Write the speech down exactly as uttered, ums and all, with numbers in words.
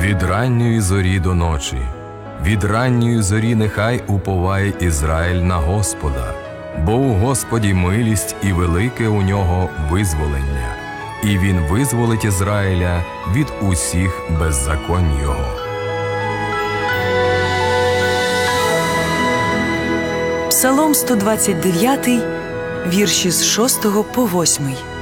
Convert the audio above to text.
Від ранньої зорі до ночі, від ранньої зорі нехай уповає Ізраїль на Господа, бо у Господі милість і велике у нього визволення, і він визволить Ізраїля від усіх беззаконь його. Псалом сто двадцять дев'ятий, вірші з шостого по восьмий.